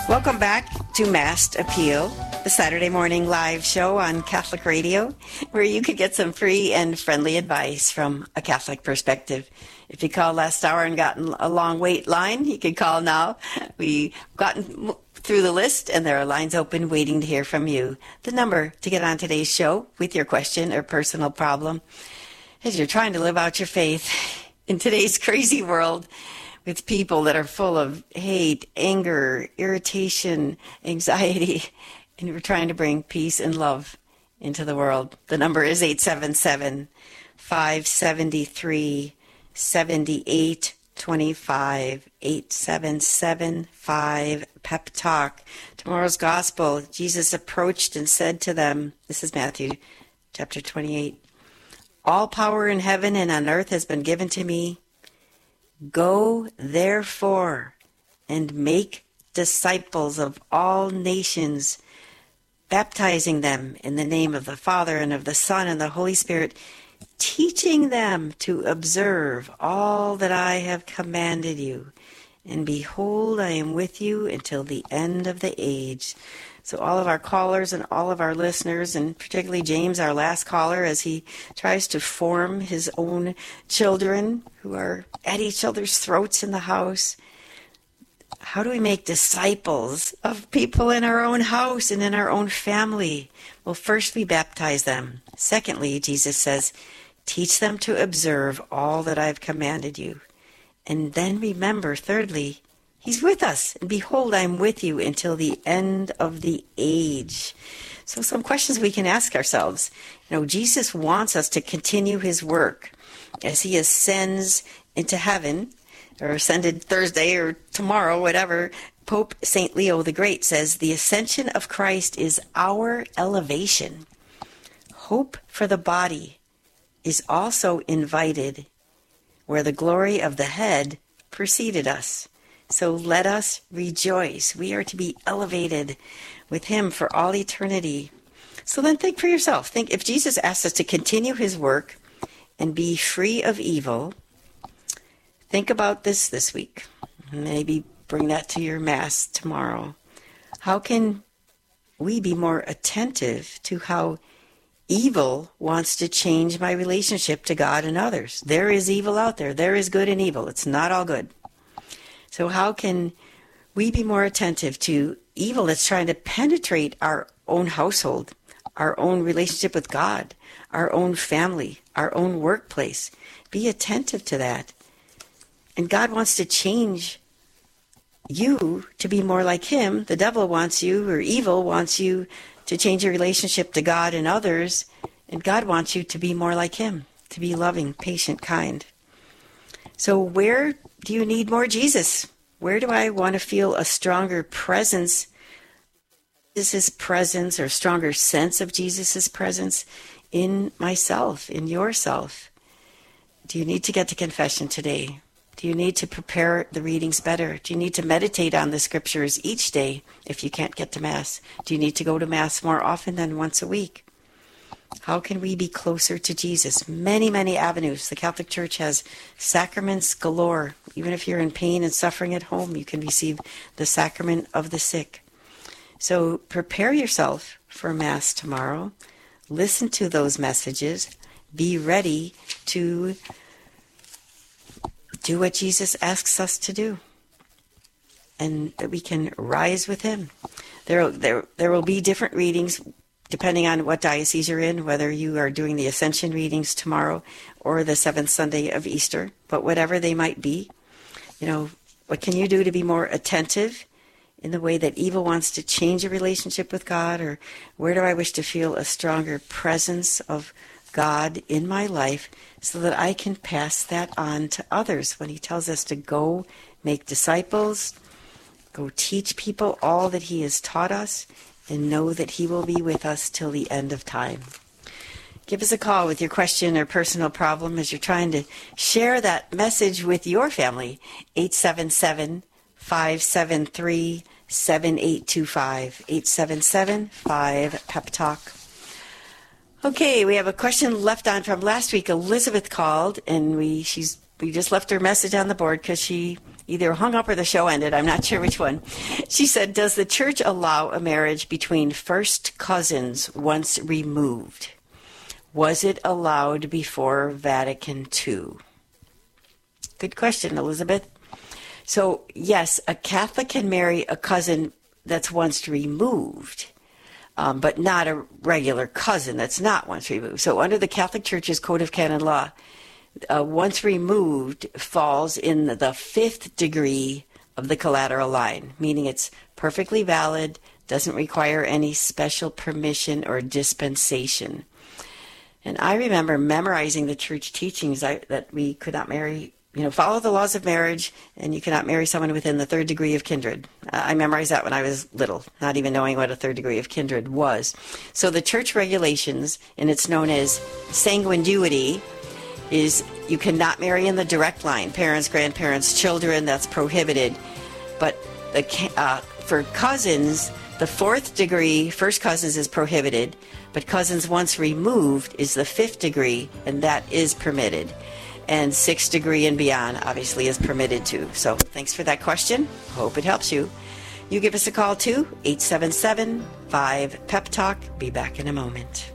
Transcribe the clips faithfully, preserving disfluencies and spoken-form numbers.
Welcome back to Masked Appeal, the Saturday morning live show on Catholic Radio, where you could get some free and friendly advice from a Catholic perspective. If you called last hour and gotten a long wait line, you can call now. We've gotten through the list, and there are lines open waiting to hear from you. The number to get on today's show with your question or personal problem as you're trying to live out your faith in today's crazy world, with people that are full of hate, anger, irritation, anxiety, and we're trying to bring peace and love into the world. The number is eight seven seven, five seven three, seven eight two five, eight seven seven, five, Pep Talk. Tomorrow's Gospel, Jesus approached and said to them, this is Matthew chapter twenty-eight, all power in heaven and on earth has been given to me. Go, therefore, and make disciples of all nations, baptizing them in the name of the Father and of the Son and the Holy Spirit, teaching them to observe all that I have commanded you. And behold, I am with you until the end of the age. So all of our callers and all of our listeners, and particularly James, our last caller, as he tries to form his own children who are at each other's throats in the house. How do we make disciples of people in our own house and in our own family? Well, first we baptize them. Secondly, Jesus says, teach them to observe all that I've commanded you. And then remember, thirdly, He's with us. And behold, I'm with you until the end of the age. So some questions we can ask ourselves. You know, Jesus wants us to continue his work as he ascends into heaven, or ascended Thursday or tomorrow, whatever. Pope Saint Leo the Great says, the ascension of Christ is our elevation. Hope for the body is also invited, where the glory of the head preceded us. So let us rejoice. We are to be elevated with him for all eternity. So then think for yourself. Think if Jesus asked us to continue his work and be free of evil, think about this this week. Maybe bring that to your Mass tomorrow. How can we be more attentive to how evil wants to change my relationship to God and others? There is evil out there. There is good and evil. It's not all good. So how can we be more attentive to evil that's trying to penetrate our own household, our own relationship with God, our own family, our own workplace? Be attentive to that. And God wants to change you to be more like him. The devil wants you, or evil wants you to change your relationship to God and others. And God wants you to be more like him, to be loving, patient, kind. So where do you need more Jesus? Where do I want to feel a stronger presence, Jesus' presence, or stronger sense of Jesus' presence in myself, in yourself? Do you need to get to confession today? Do you need to prepare the readings better? Do you need to meditate on the scriptures each day if you can't get to Mass? Do you need to go to Mass more often than once a week? How can we be closer to Jesus? Many, many avenues. The Catholic Church has sacraments galore. Even if you're in pain and suffering at home, you can receive the sacrament of the sick. So prepare yourself for Mass tomorrow. Listen to those messages. Be ready to do what Jesus asks us to do, and that we can rise with him. There, there, there will be different readings depending on what diocese you're in, whether you are doing the Ascension readings tomorrow or the seventh Sunday of Easter, but whatever they might be, you know, what can you do to be more attentive in the way that evil wants to change a relationship with God? Or where do I wish to feel a stronger presence of God in my life so that I can pass that on to others when he tells us to go make disciples, go teach people all that he has taught us, and know that he will be with us till the end of time. Give us a call with your question or personal problem as you're trying to share that message with your family. eight seven seven, five seven three, seven eight two five. eight seven seven, five, Pep Talk. Okay, we have a question left on from last week. Elizabeth called, and we she's we just left her message on the board because she either hung up or the show ended. I'm not sure which one. She said, does the church allow a marriage between first cousins once removed? Was it allowed before Vatican Two? Good question, Elizabeth. So, yes, a Catholic can marry a cousin that's once removed, um, but not a regular cousin that's not once removed. So under the Catholic Church's Code of Canon Law, uh, once removed falls in the fifth degree of the collateral line, meaning it's perfectly valid, doesn't require any special permission or dispensation. And I remember memorizing the church teachings I, that we could not marry, you know, follow the laws of marriage, and you cannot marry someone within the third degree of kindred. Uh, I memorized that when I was little, not even knowing what a third degree of kindred was. So the church regulations, and it's known as sanguinity, is you cannot marry in the direct line, parents, grandparents, children, that's prohibited. But the, uh, for cousins, the fourth degree, first cousins, is prohibited, but cousins once removed is the fifth degree, and that is permitted. And sixth degree and beyond, obviously, is permitted too. So thanks for that question. Hope it helps you. You give us a call too, eight seven seven, five, P E P Talk. Be back in a moment.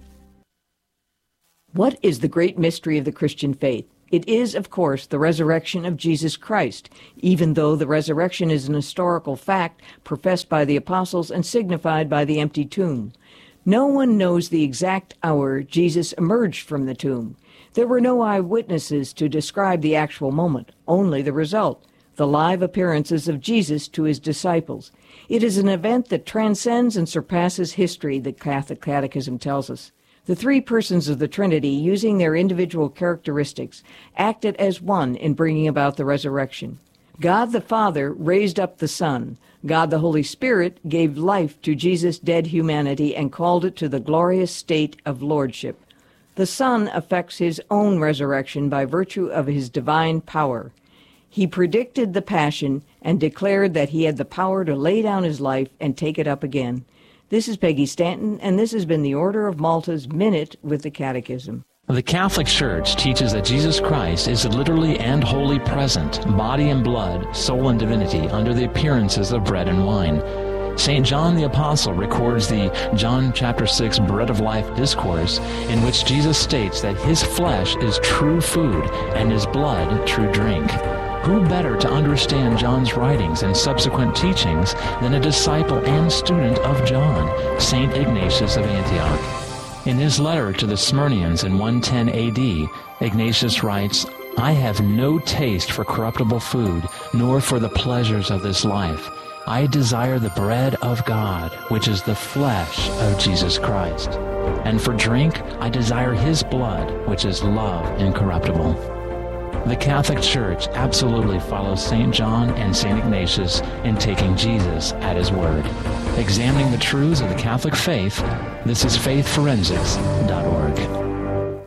What is the great mystery of the Christian faith? It is, of course, the resurrection of Jesus Christ, even though the resurrection is an historical fact professed by the apostles and signified by the empty tomb. No one knows the exact hour Jesus emerged from the tomb. There were no eyewitnesses to describe the actual moment, only the result, the live appearances of Jesus to his disciples. It is an event that transcends and surpasses history, the Catholic Catechism tells us. The three persons of the Trinity, using their individual characteristics, acted as one in bringing about the resurrection. God the Father raised up the Son. God the Holy Spirit gave life to Jesus' dead humanity and called it to the glorious state of lordship. The Son effects his own resurrection by virtue of his divine power. He predicted the Passion and declared that he had the power to lay down his life and take it up again. This is Peggy Stanton, and this has been the Order of Malta's Minute with the Catechism. The Catholic Church teaches that Jesus Christ is literally and wholly present, body and blood, soul and divinity, under the appearances of bread and wine. Saint John the Apostle records the John chapter six Bread of Life discourse, in which Jesus states that his flesh is true food and his blood true drink. Who better to understand John's writings and subsequent teachings than a disciple and student of John, Saint Ignatius of Antioch? In his letter to the Smyrnians in one ten A D, Ignatius writes, I have no taste for corruptible food, nor for the pleasures of this life. I desire the bread of God, which is the flesh of Jesus Christ. And for drink, I desire his blood, which is love incorruptible. The Catholic Church absolutely follows Saint John and Saint Ignatius in taking Jesus at his word. Examining the truths of the Catholic faith, this is faith forensics dot org.